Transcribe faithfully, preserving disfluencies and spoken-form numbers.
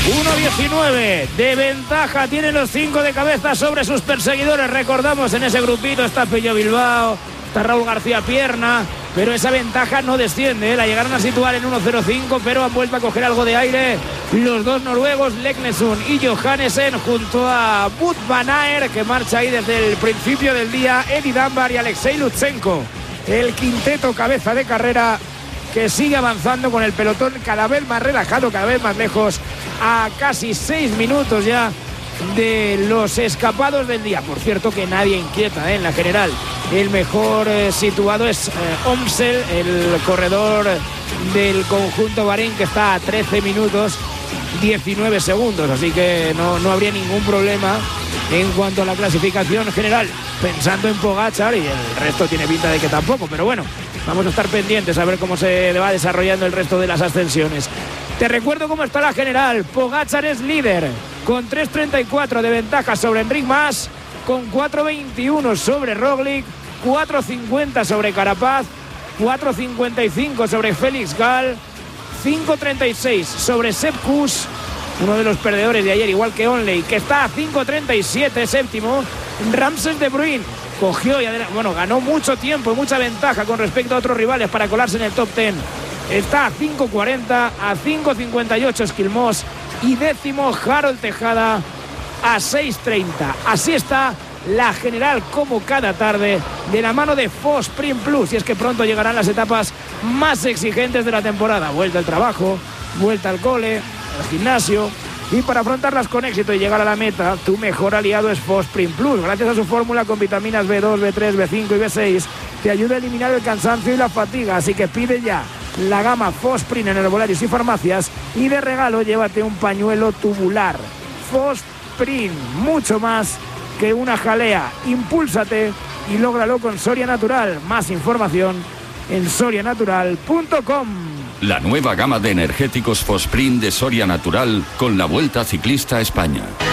uno diecinueve de ventaja tienen los cinco de cabeza sobre sus perseguidores. Recordamos, en ese grupito está Pello Bilbao, está Raúl García Pierna, pero esa ventaja no desciende, ¿eh? La llegaron a situar en uno cero cinco, pero han vuelto a coger algo de aire los dos noruegos, Leknesund y Johannesen, junto a Wout van Aert, que marcha ahí desde el principio del día, Eddie Dunbar y Alexei Lutsenko. El quinteto cabeza de carrera que sigue avanzando con el pelotón cada vez más relajado, cada vez más lejos, a casi seis minutos ya de los escapados del día. Por cierto, que nadie inquieta, ¿eh? En la general. El mejor eh, situado es eh, Omsel, el corredor del conjunto Bahrein, que está a trece minutos diecinueve segundos, así que no, no habría ningún problema en cuanto a la clasificación general, pensando en Pogačar, y el resto tiene pinta de que tampoco, pero bueno, vamos a estar pendientes a ver cómo se va desarrollando el resto de las ascensiones. Te recuerdo cómo está la general. Pogačar es líder con tres treinta y cuatro de ventaja sobre Enric Mas, con cuatro veintiuno sobre Roglic, cuatro cincuenta sobre Carapaz, cuatro cincuenta y cinco sobre Félix Gall, cinco treinta y seis sobre Sepp Kuss, uno de los perdedores de ayer, igual que Onley, que está a cinco treinta y siete, séptimo. Ramses de Bruyn cogió y bueno, ganó mucho tiempo y mucha ventaja con respecto a otros rivales para colarse en el top diez. Está a cinco cuarenta, a cinco cincuenta y ocho Esquilmós, y décimo Harold Tejada a seis treinta. Así está la general, como cada tarde, de la mano de Fosprin Plus. Y es que pronto llegarán las etapas más exigentes de la temporada. Vuelta al trabajo, vuelta al cole, al gimnasio. Y para afrontarlas con éxito y llegar a la meta, tu mejor aliado es Fosprin Plus. Gracias a su fórmula con vitaminas B dos, B tres, B cinco y B seis, te ayuda a eliminar el cansancio y la fatiga. Así que pide ya la gama Fosprin en herbolarios y farmacias, y de regalo llévate un pañuelo tubular. Fosprin, mucho más que una jalea. Impúlsate y lógralo con Soria Natural. Más información en soria natural punto com. La nueva gama de energéticos Fosprin de Soria Natural con la Vuelta Ciclista a España.